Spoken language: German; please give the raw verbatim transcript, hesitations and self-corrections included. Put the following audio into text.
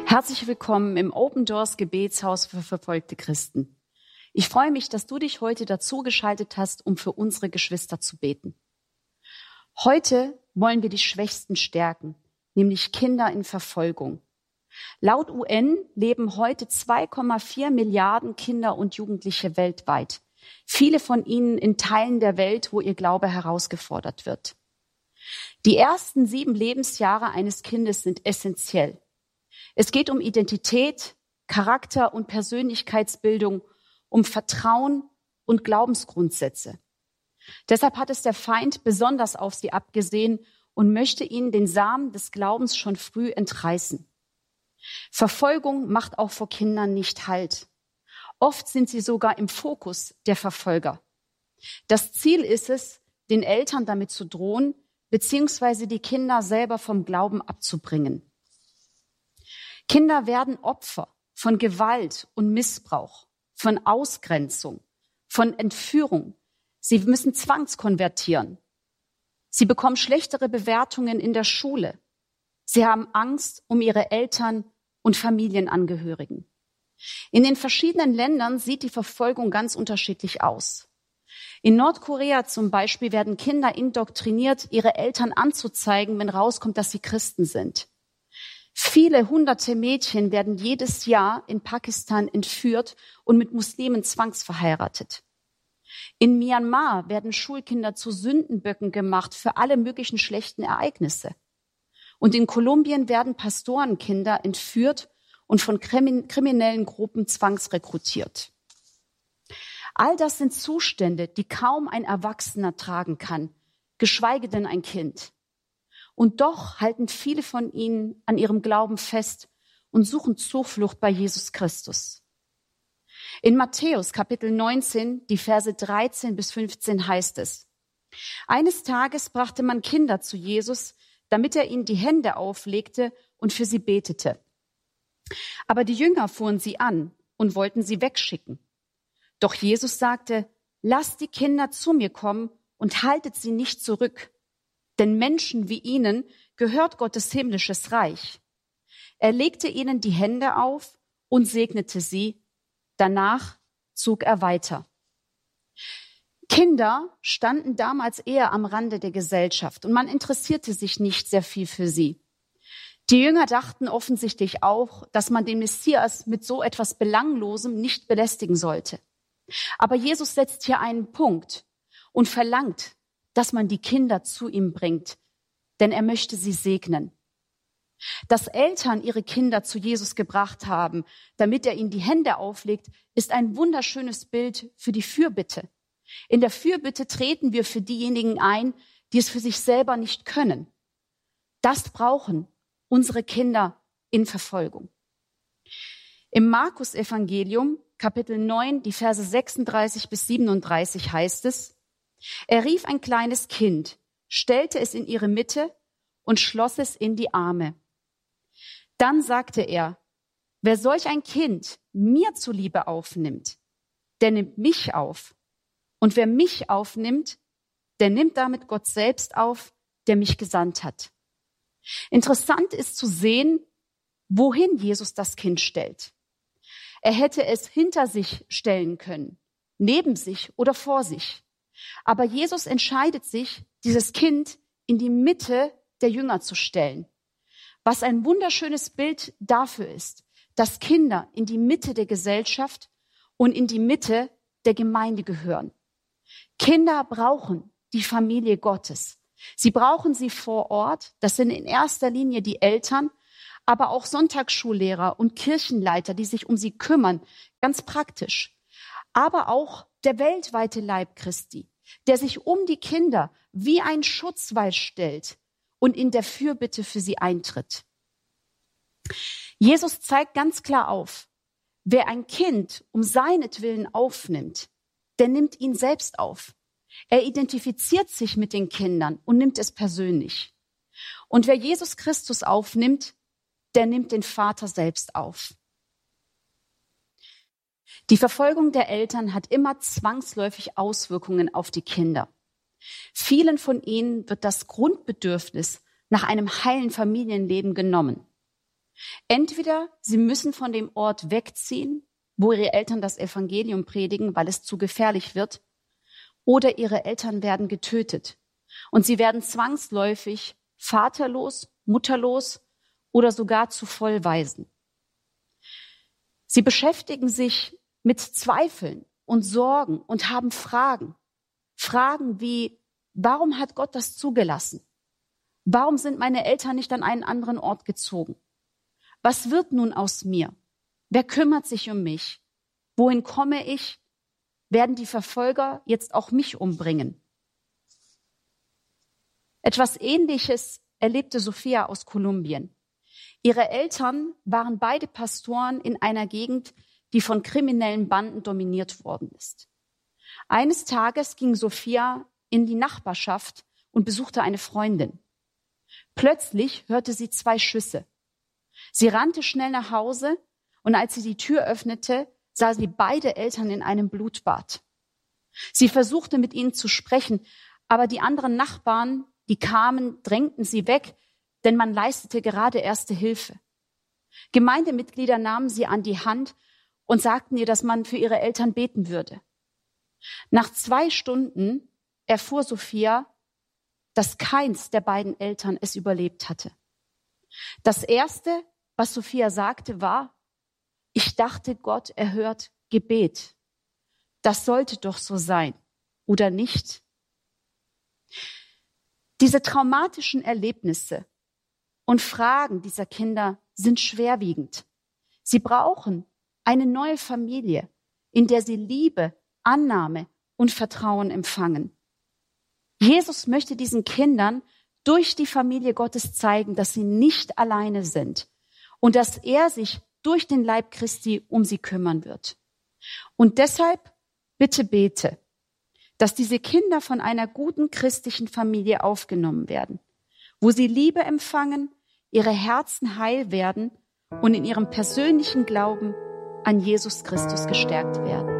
Herzlich willkommen im Open Doors Gebetshaus für verfolgte Christen. Ich freue mich, dass du dich heute dazu geschaltet hast, um für unsere Geschwister zu beten. Heute wollen wir die Schwächsten stärken, nämlich Kinder in Verfolgung. Laut U N leben heute zwei Komma vier Milliarden Kinder und Jugendliche weltweit. Viele von ihnen in Teilen der Welt, wo ihr Glaube herausgefordert wird. Die ersten sieben Lebensjahre eines Kindes sind essentiell. Es geht um Identität, Charakter und Persönlichkeitsbildung, um Vertrauen und Glaubensgrundsätze. Deshalb hat es der Feind besonders auf sie abgesehen und möchte ihnen den Samen des Glaubens schon früh entreißen. Verfolgung macht auch vor Kindern nicht Halt. Oft sind sie sogar im Fokus der Verfolger. Das Ziel ist es, den Eltern damit zu drohen, beziehungsweise die Kinder selber vom Glauben abzubringen. Kinder werden Opfer von Gewalt und Missbrauch, von Ausgrenzung, von Entführung. Sie müssen zwangskonvertieren. Sie bekommen schlechtere Bewertungen in der Schule. Sie haben Angst um ihre Eltern und Familienangehörigen. In den verschiedenen Ländern sieht die Verfolgung ganz unterschiedlich aus. In Nordkorea zum Beispiel werden Kinder indoktriniert, ihre Eltern anzuzeigen, wenn rauskommt, dass sie Christen sind. Viele hunderte Mädchen werden jedes Jahr in Pakistan entführt und mit Muslimen zwangsverheiratet. In Myanmar werden Schulkinder zu Sündenböcken gemacht für alle möglichen schlechten Ereignisse. Und in Kolumbien werden Pastorenkinder entführt und von kriminellen Gruppen zwangsrekrutiert. All das sind Zustände, die kaum ein Erwachsener tragen kann, geschweige denn ein Kind. Und doch halten viele von ihnen an ihrem Glauben fest und suchen Zuflucht bei Jesus Christus. In Matthäus Kapitel neunzehn, die Verse dreizehn bis fünfzehn heißt es: Eines Tages brachte man Kinder zu Jesus, damit er ihnen die Hände auflegte und für sie betete. Aber die Jünger fuhren sie an und wollten sie wegschicken. Doch Jesus sagte: Lasst die Kinder zu mir kommen und haltet sie nicht zurück. Denn Menschen wie ihnen gehört Gottes himmlisches Reich. Er legte ihnen die Hände auf und segnete sie. Danach zog er weiter. Kinder standen damals eher am Rande der Gesellschaft und man interessierte sich nicht sehr viel für sie. Die Jünger dachten offensichtlich auch, dass man den Messias mit so etwas Belanglosem nicht belästigen sollte. Aber Jesus setzt hier einen Punkt und verlangt, dass man die Kinder zu ihm bringt, denn er möchte sie segnen. Dass Eltern ihre Kinder zu Jesus gebracht haben, damit er ihnen die Hände auflegt, ist ein wunderschönes Bild für die Fürbitte. In der Fürbitte treten wir für diejenigen ein, die es für sich selber nicht können. Das brauchen unsere Kinder in Verfolgung. Im Markus-Evangelium, Kapitel neun, die Verse sechsunddreißig bis siebenunddreißig heißt es: Er rief ein kleines Kind, stellte es in ihre Mitte und schloss es in die Arme. Dann sagte er: Wer solch ein Kind mir zuliebe aufnimmt, der nimmt mich auf. Und wer mich aufnimmt, der nimmt damit Gott selbst auf, der mich gesandt hat. Interessant ist zu sehen, wohin Jesus das Kind stellt. Er hätte es hinter sich stellen können, neben sich oder vor sich. Aber Jesus entscheidet sich, dieses Kind in die Mitte der Jünger zu stellen. Was ein wunderschönes Bild dafür ist, dass Kinder in die Mitte der Gesellschaft und in die Mitte der Gemeinde gehören. Kinder brauchen die Familie Gottes. Sie brauchen sie vor Ort. Das sind in erster Linie die Eltern, aber auch Sonntagsschullehrer und Kirchenleiter, die sich um sie kümmern, ganz praktisch. Aber auch der weltweite Leib Christi, der sich um die Kinder wie ein Schutzwall stellt und in der Fürbitte für sie eintritt. Jesus zeigt ganz klar auf, wer ein Kind um seinetwillen aufnimmt, der nimmt ihn selbst auf. Er identifiziert sich mit den Kindern und nimmt es persönlich. Und wer Jesus Christus aufnimmt, der nimmt den Vater selbst auf. Die Verfolgung der Eltern hat immer zwangsläufig Auswirkungen auf die Kinder. Vielen von ihnen wird das Grundbedürfnis nach einem heilen Familienleben genommen. Entweder sie müssen von dem Ort wegziehen, wo ihre Eltern das Evangelium predigen, weil es zu gefährlich wird, oder ihre Eltern werden getötet und sie werden zwangsläufig vaterlos, mutterlos oder sogar zu Vollwaisen. Sie beschäftigen sich mit Zweifeln und Sorgen und haben Fragen. Fragen wie, warum hat Gott das zugelassen? Warum sind meine Eltern nicht an einen anderen Ort gezogen? Was wird nun aus mir? Wer kümmert sich um mich? Wohin komme ich? Werden die Verfolger jetzt auch mich umbringen? Etwas Ähnliches erlebte Sophia aus Kolumbien. Ihre Eltern waren beide Pastoren in einer Gegend, die von kriminellen Banden dominiert worden ist. Eines Tages ging Sophia in die Nachbarschaft und besuchte eine Freundin. Plötzlich hörte sie zwei Schüsse. Sie rannte schnell nach Hause und als sie die Tür öffnete, sah sie beide Eltern in einem Blutbad. Sie versuchte mit ihnen zu sprechen, aber die anderen Nachbarn, die kamen, drängten sie weg, denn man leistete gerade erste Hilfe. Gemeindemitglieder nahmen sie an die Hand und sagten ihr, dass man für ihre Eltern beten würde. Nach zwei Stunden erfuhr Sophia, dass keins der beiden Eltern es überlebt hatte. Das Erste, was Sophia sagte, war, ich dachte, Gott erhört Gebet. Das sollte doch so sein, oder nicht? Diese traumatischen Erlebnisse und Fragen dieser Kinder sind schwerwiegend. Sie brauchen eine neue Familie, in der sie Liebe, Annahme und Vertrauen empfangen. Jesus möchte diesen Kindern durch die Familie Gottes zeigen, dass sie nicht alleine sind und dass er sich durch den Leib Christi um sie kümmern wird. Und deshalb bitte bete, dass diese Kinder von einer guten christlichen Familie aufgenommen werden, wo sie Liebe empfangen, ihre Herzen heil werden und in ihrem persönlichen Glauben an Jesus Christus gestärkt werden.